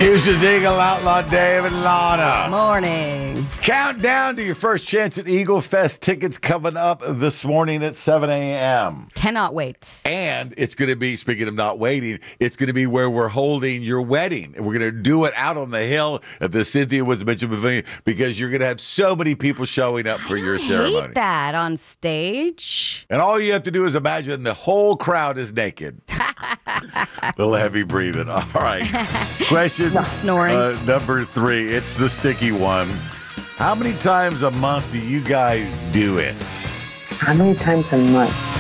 Here's his Eagle Outlaw, Dave and Lana. Morning. Countdown to your first chance at Eagle Fest tickets coming up this morning at 7 a.m. Cannot wait. And it's going to be, speaking of not waiting, it's going to be where we're holding your wedding. And we're going to do it out on the hill at the Cynthia Woods Mitchell Pavilion because you're going to have so many people showing up for your ceremony. Hate that on stage. And all you have to do is imagine the whole crowd is naked. A little heavy breathing. All right. Question Some snoring. number 3. It's the sticky one. How many times a month do you guys do it? How many times a month?